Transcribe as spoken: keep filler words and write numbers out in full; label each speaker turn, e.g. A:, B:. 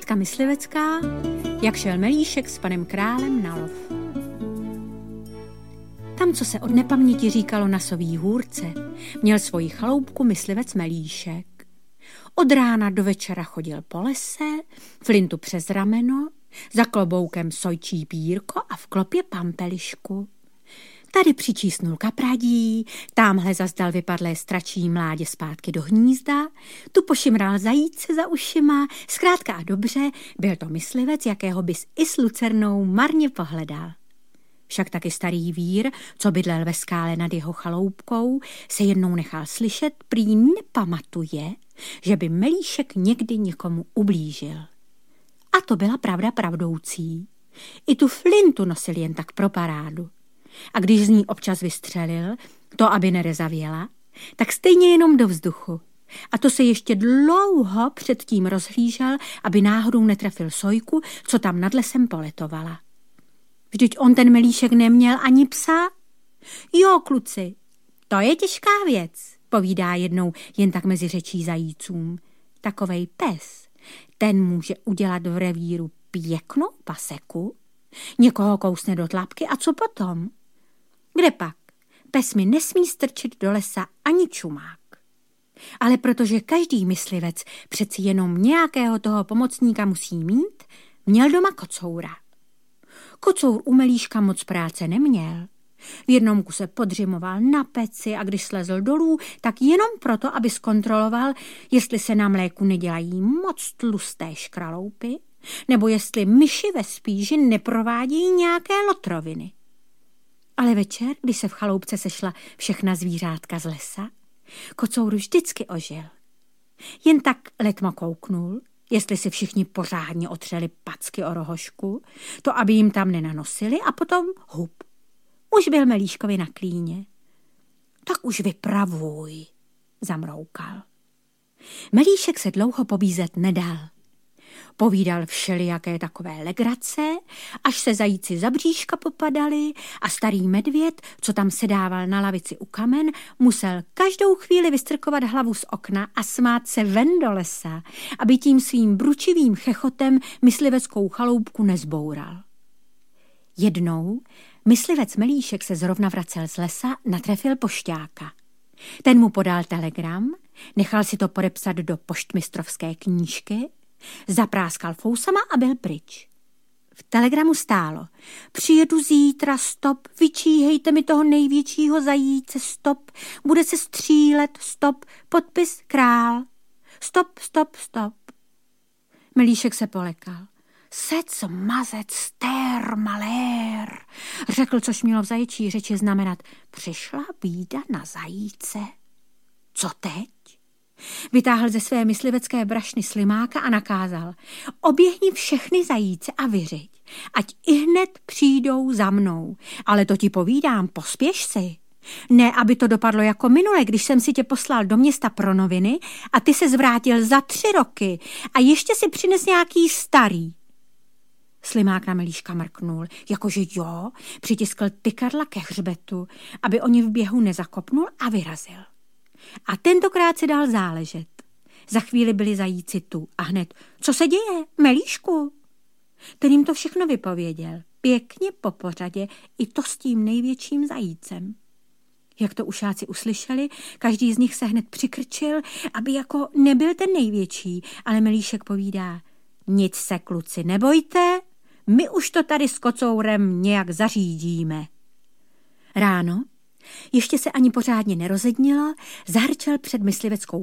A: Pohádka myslivecká, jak šel Melíšek s panem králem na lov. Tam, co se od nepaměti říkalo na Sový hůrce, měl svoji chaloupku myslivec Melíšek. Od rána do večera chodil po lese, flintu přes rameno, za kloboukem sojčí pírko a v klopě pampelišku. Tady přičísnul kapradí, támhle zazdal vypadlé stračí mládě zpátky do hnízda, tu pošimral zajíce za ušima, zkrátka a dobře, byl to myslivec, jakého bys i s lucernou marně pohledal. Však taky starý vír, co bydlel ve skále nad jeho chaloupkou, se jednou nechal slyšet, prý nepamatuje, že by Melíšek někdy někomu ublížil. A to byla pravda pravdoucí. I tu flintu nosil jen tak pro parádu. A když z ní občas vystřelil, to aby nerezavěla, tak stejně jenom do vzduchu. A to se ještě dlouho předtím rozhlížel, aby náhodou netrefil sojku, co tam nad lesem poletovala. Vždyť on ten Melíšek neměl ani psa. Jo, kluci, to je těžká věc, povídá jednou jen tak mezi řečí zajícům. Takovej pes, ten může udělat v revíru pěknou paseku, někoho kousne do tlapky a co potom? Kde pak? Pes mi nesmí strčit do lesa ani čumák. Ale protože každý myslivec přeci jenom nějakého toho pomocníka musí mít, měl doma kocoura. Kocour u Melíška moc práce neměl. V jednom kuse podřimoval na peci a když slezl dolů, tak jenom proto, aby zkontroloval, jestli se na mléku nedělají moc tlusté škraloupy, nebo jestli myši ve spíži neprovádějí nějaké lotroviny. Ale večer, když se v chaloupce sešla všechna zvířátka z lesa, kocour vždycky ožil. Jen tak letmo kouknul, jestli si všichni pořádně otřeli packy o rohošku, to aby jim tam nenanosili a potom hup. Už byl Melíškovi na klíně. Tak už vypravuj, zamroukal. Melíšek se dlouho pobízet nedal. Povídal všelijaké takové legrace, až se zajíci za bříška popadali a starý medvěd, co tam sedával na lavici u kamen, musel každou chvíli vystrkovat hlavu z okna a smát se ven do lesa, aby tím svým bručivým chechotem mysliveckou chaloupku nezboural. Jednou myslivec Melíšek se zrovna vracel z lesa, natrefil pošťáka. Ten mu podal telegram, nechal si to podepsat do poštmistrovské knížky, zapráskal fousama a byl pryč. V telegramu stálo: přijedu zítra, stop, vyčíhejte mi toho největšího zajíce, stop, bude se střílet, stop, podpis král, stop, stop, stop. Melíšek se polekal. Sec mazec stér malér, řekl, což mělo v zajíčí řeči znamenat: přišla bída na zajíce. Co teď? Vytáhl ze své myslivecké brašny slimáka a nakázal: oběhni všechny zajíce a vyřiď, ať ihned přijdou za mnou. Ale to ti povídám, pospěš si. Ne, aby to dopadlo jako minule, když jsem si tě poslal do města pro noviny a ty se zvrátil za tři roky a ještě si přines nějaký starý. Slimák na Melíška mrknul, jakože jo, přitiskl tykadla ke hřbetu, aby oni v běhu nezakopnul a vyrazil. A tentokrát si dal záležet. Za chvíli byli zajíci tu a hned: co se děje, Melíšku? Ten jim to všechno vypověděl, pěkně po pořadě, i to s tím největším zajícem. Jak to ušáci uslyšeli, každý z nich se hned přikrčil, aby jako nebyl ten největší, ale Melíšek povídá: nic se, kluci, nebojte, my už to tady s kocourem nějak zařídíme. Ráno, ještě se ani pořádně nerozednilo, zahrčel před mysliveckou